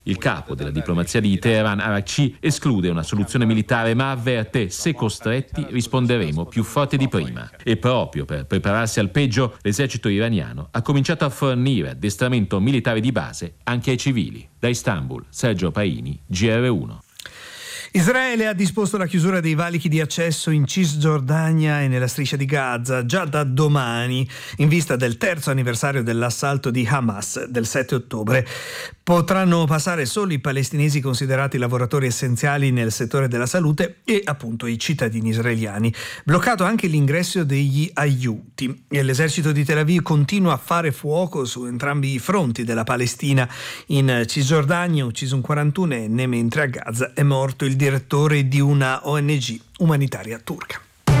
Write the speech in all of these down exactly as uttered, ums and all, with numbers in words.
Il capo della diplomazia di Teheran, Araghchi, esclude una soluzione militare ma avverte: se costretti risponderemo più forti di prima. E proprio per prepararsi al peggio, l'esercito iraniano ha cominciato a fornire addestramento militare di base anche ai civili. Da Istanbul, Sergio Paini, G R uno. Israele ha disposto la chiusura dei valichi di accesso in Cisgiordania e nella striscia di Gaza già da domani, in vista del terzo anniversario dell'assalto di Hamas del sette ottobre. Potranno passare solo i palestinesi considerati lavoratori essenziali nel settore della salute e appunto i cittadini israeliani. Bloccato anche l'ingresso degli aiuti. E l'esercito di Tel Aviv continua a fare fuoco su entrambi i fronti della Palestina. In Cisgiordania ucciso un quarantunenne, mentre a Gaza è morto il direttore di una O N G umanitaria turca.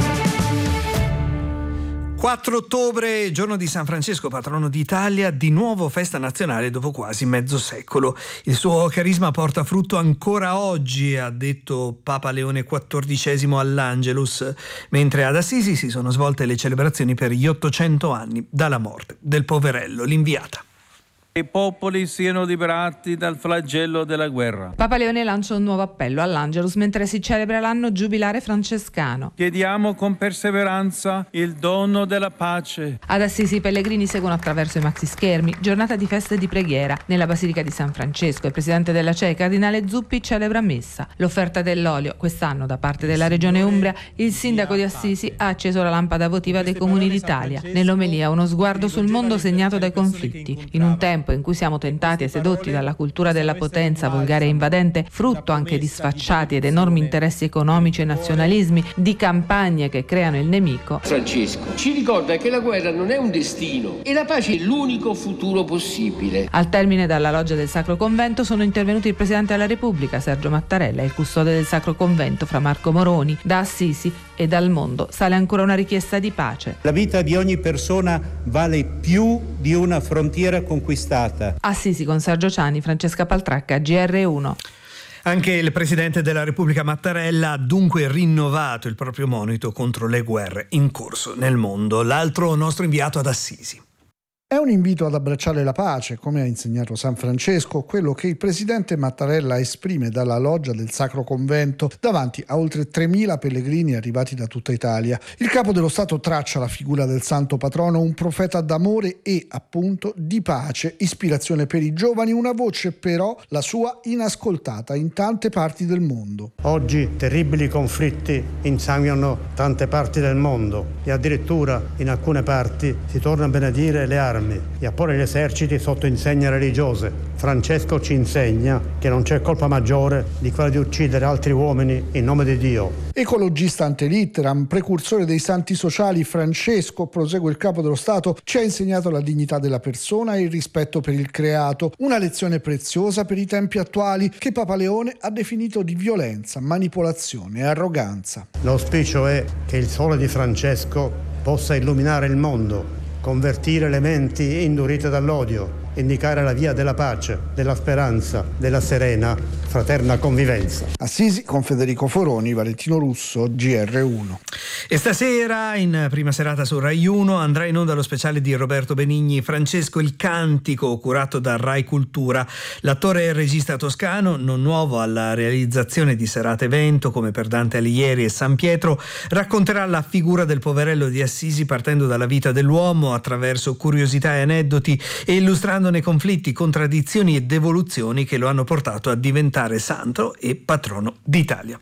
quattro ottobre, giorno di San Francesco, patrono d'Italia, di nuovo festa nazionale dopo quasi mezzo secolo. Il suo carisma porta frutto ancora oggi, ha detto Papa Leone quattordicesimo all'Angelus, mentre ad Assisi si sono svolte le celebrazioni per gli ottocento anni dalla morte del poverello, l'inviata. I popoli siano liberati dal flagello della guerra. Papa Leone lancia un nuovo appello all'Angelus mentre si celebra l'anno giubilare francescano. Chiediamo con perseveranza il dono della pace. Ad Assisi i pellegrini seguono attraverso i maxi schermi, giornata di festa e di preghiera. Nella Basilica di San Francesco il presidente della C E I, Cardinale Zuppi, celebra messa. L'offerta dell'olio, quest'anno da parte della Regione Umbria, il sindaco di Assisi ha acceso la lampada votiva dei comuni d'Italia. Nell'omelia uno sguardo sul mondo segnato dai conflitti. In un tempo in cui siamo tentati e sedotti dalla cultura della potenza volgare e invadente, frutto anche di sfacciati ed enormi interessi economici e nazionalismi, di campagne che creano il nemico. Francesco ci ricorda che la guerra non è un destino e la pace è l'unico futuro possibile. Al termine dalla loggia del Sacro Convento sono intervenuti il Presidente della Repubblica, Sergio Mattarella, e il custode del Sacro Convento, Fra Marco Moroni. Da Assisi e dal mondo sale ancora una richiesta di pace. La vita di ogni persona vale più di una frontiera conquistata. Assisi con Sergio Ciani, Francesca Paltracca, G R uno. Anche il Presidente della Repubblica Mattarella ha dunque rinnovato il proprio monito contro le guerre in corso nel mondo. L'altro nostro inviato ad Assisi. È un invito ad abbracciare la pace, come ha insegnato San Francesco, quello che il presidente Mattarella esprime dalla loggia del Sacro Convento davanti a oltre tremila pellegrini arrivati da tutta Italia. Il capo dello Stato traccia la figura del santo patrono, un profeta d'amore e, appunto, di pace, ispirazione per i giovani, una voce però, la sua, inascoltata in tante parti del mondo. Oggi terribili conflitti insanguinano tante parti del mondo e addirittura in alcune parti si torna a benedire le armi e a porre gli eserciti sotto insegne religiose. Francesco ci insegna che non c'è colpa maggiore di quella di uccidere altri uomini in nome di Dio. Ecologista ante litteram, precursore dei santi sociali, Francesco, prosegue il capo dello Stato, ci ha insegnato la dignità della persona e il rispetto per il creato, una lezione preziosa per i tempi attuali che Papa Leone ha definito di violenza, manipolazione e arroganza. L'auspicio è che il sole di Francesco possa illuminare il mondo, convertire le menti indurite dall'odio, indicare la via della pace, della speranza, della serena, fraterna convivenza. Assisi con Federico Foroni, Valentino Russo, G R uno. E stasera, in prima serata su Rai uno, andrà in onda lo speciale di Roberto Benigni, Francesco il Cantico, curato da Rai Cultura. L'attore e regista toscano, non nuovo alla realizzazione di serate evento come per Dante Alighieri e San Pietro, racconterà la figura del poverello di Assisi partendo dalla vita dell'uomo attraverso curiosità e aneddoti e illustrandone conflitti, contraddizioni e devoluzioni che lo hanno portato a diventare santo e patrono d'Italia.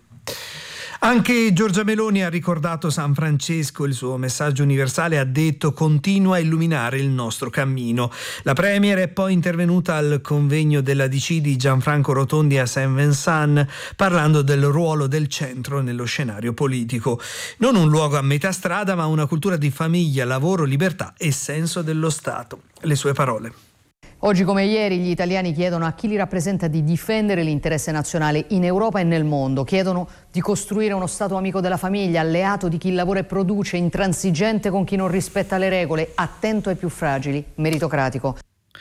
Anche Giorgia Meloni ha ricordato San Francesco, il suo messaggio universale ha detto: continua a illuminare il nostro cammino. La Premier è poi intervenuta al convegno della D C di Gianfranco Rotondi a Saint-Vincent parlando del ruolo del centro nello scenario politico. Non un luogo a metà strada, ma una cultura di famiglia, lavoro, libertà e senso dello Stato. Le sue parole. Oggi come ieri gli italiani chiedono a chi li rappresenta di difendere l'interesse nazionale in Europa e nel mondo. Chiedono di costruire uno Stato amico della famiglia, alleato di chi lavora e produce, intransigente con chi non rispetta le regole, attento ai più fragili, meritocratico.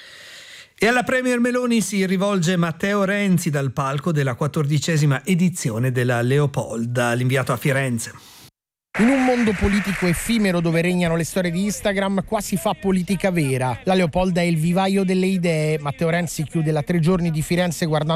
E alla Premier Meloni si rivolge Matteo Renzi dal palco della quattordicesima edizione della Leopolda, l'inviato a Firenze. In un mondo politico effimero dove regnano le storie di Instagram, qua si fa politica vera. La Leopolda è il vivaio delle idee. Matteo Renzi chiude la tre giorni di Firenze guardando